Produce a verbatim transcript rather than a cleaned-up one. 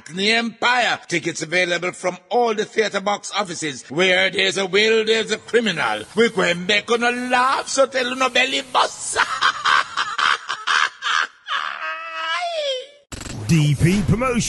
Hackney Empire. Tickets available from all the theatre box offices. Where there's a will, there's a criminal. We go and make on a laugh, so tell no belly boss. D P Promotion.